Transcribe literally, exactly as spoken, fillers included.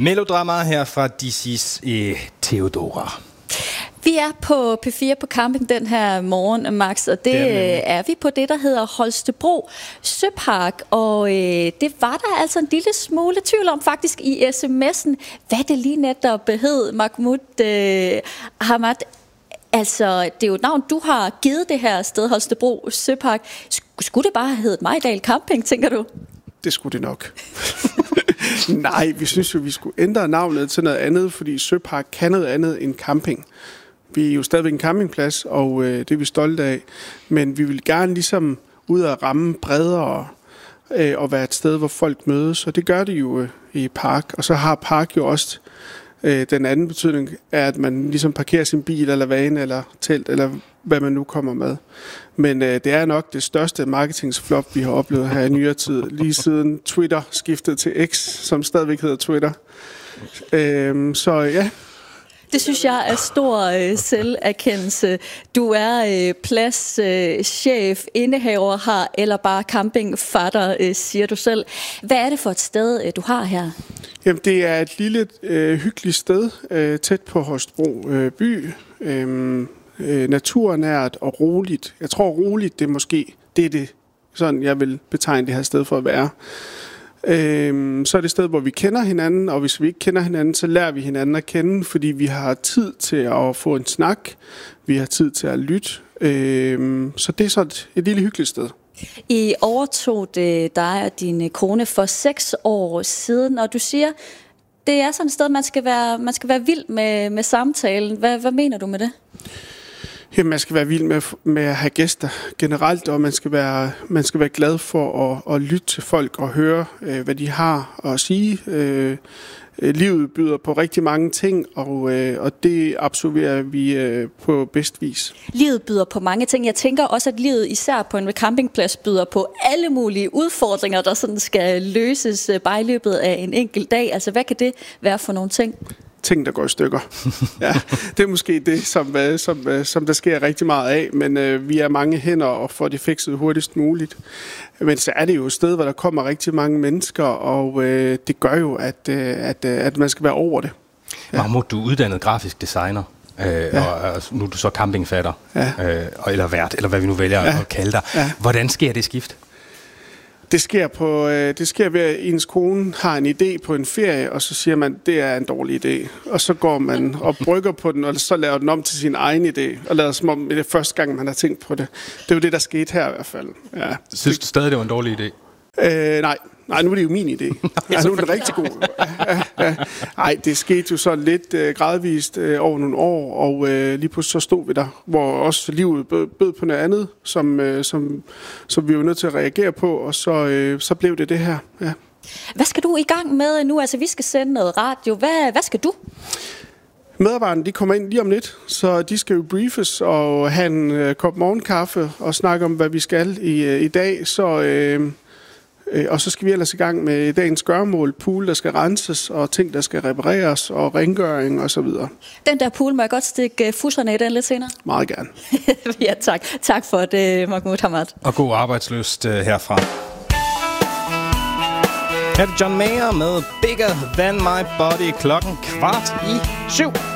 Melodrama her fra D C's eh, Theodora. Vi er på P fire på camping den her morgen, Max, og det, det er, er vi på det, der hedder Holstebro Søpark, og øh, det var der altså en lille smule tvivl om faktisk i sms'en, hvad det lige netop hed, Mahmoud øh, Hamad. Altså, det er jo et navn, du har givet det her sted, Holstebro Søpark. Skulle det bare have heddet Majdal Camping, tænker du? Det skulle det nok. Nej, vi synes jo, vi skulle ændre navnet til noget andet, fordi Søpark kan noget andet end camping. Vi er jo stadigvæk en campingplads, og øh, det er vi stolte af. Men vi vil gerne ligesom ud og ramme bredere øh, og være et sted, hvor folk mødes. Og det gør det jo øh, i park. Og så har park jo også øh, den anden betydning, er, at man ligesom parkerer sin bil eller van eller telt, eller hvad man nu kommer med. Men øh, det er nok det største marketingsflop, vi har oplevet her i nyere tid. Lige siden Twitter skiftede til X, som stadigvæk hedder Twitter. Øh, så ja... Det synes jeg er stor øh, selverkendelse. Du er øh, pladschef, øh, indehaver her, eller bare campingfatter, øh, siger du selv. Hvad er det for et sted, øh, du har her? Jamen, det er et lille, øh, hyggeligt sted, øh, tæt på Holstebro øh, by. Øh, øh, naturnært og roligt. Jeg tror roligt, det er måske det er det, sådan jeg vil betegne det her sted for at være. Øhm, så er det et sted, hvor vi kender hinanden, og hvis vi ikke kender hinanden, så lærer vi hinanden at kende, fordi vi har tid til at få en snak, vi har tid til at lytte, øhm, så det er så et, et lille hyggeligt sted. I overtog det dig og din kone for seks år siden, og du siger, det er sådan et sted, man skal være, man skal være vild med, med samtalen. Hvad, hvad mener du med det? Jamen, man skal være vild med, med at have gæster generelt, og man skal være, man skal være glad for at, at lytte til folk og høre, øh, hvad de har at sige. Øh, livet byder på rigtig mange ting, og, øh, og det absolverer vi øh, på bedst vis. Livet byder på mange ting. Jeg tænker også, at livet især på en campingplads byder på alle mulige udfordringer, der sådan skal løses bare i løbet af en enkelt dag. Altså, hvad kan det være for nogle ting? Ting, der går i stykker. Ja, det er måske det, som, som, som der sker rigtig meget af, men øh, vi er mange hænder og får det fikset hurtigst muligt. Men så er det jo et sted, hvor der kommer rigtig mange mennesker, og øh, det gør jo, at, øh, at, at man skal være over det. Ja. Mahmoud, du er uddannet grafisk designer, øh, ja. og, og nu er du så campingfatter, ja. øh, eller vært, eller hvad vi nu vælger ja. at kalde dig. Ja. Hvordan sker det skift? Det sker, på, øh, det sker ved, at ens kone har en idé på en ferie, og så siger man, det er en dårlig idé. Og så går man og brygger på den, og så laver den om til sin egen idé, og lader som om det er første gang, man har tænkt på det. Det er jo det, der skete her i hvert fald. Ja. Synes du stadig, det var en dårlig idé? Øh, nej. Nej, nu er det jo min idé. Ja, nu er den rigtig god. Ja, ja. Ej, det skete jo så lidt øh, gradvist øh, over nogle år, og øh, lige pludselig så stod vi der, hvor også livet bød, bød på noget andet, som, øh, som, som vi var nødt til at reagere på, og så, øh, så blev det det her. Ja. Hvad skal du i gang med nu? Altså, vi skal sende noget radio. Hvad, hvad skal du? Medarbejderne, de kommer ind lige om lidt, så de skal jo briefes og have en øh, kop morgenkaffe og snakke om, hvad vi skal i, øh, i dag, så... Øh, Og så skal vi ellers i gang med dagens gøremål, pool, der skal renses, og ting, der skal repareres, og rengøring og så videre. Den der pool, må jeg godt stikke fusserne i den lidt senere? Meget gerne. Ja, tak. Tak for det, Mahmoud Hamad. Og god arbejdsløst herfra. Her er det John Mayer med Bigger Than My Body, klokken kvart i syv.